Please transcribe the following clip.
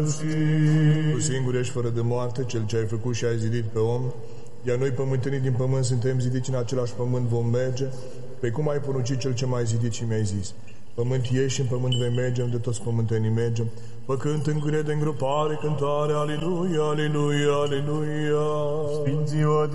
Tu singur ești fără de moarte, Cel ce ai făcut și ai zidit pe om, iar noi, pământenii din pământ, suntem zidiți în același pământ, vom merge, pe cum ai poruncit Cel ce m-ai zidit și mi-ai zis. Pământ ieși și în pământ vei merge, unde toți pământenii mergem, făcând în gure de îngropare cântare, aleluia, aleluia, aleluia. Sfinții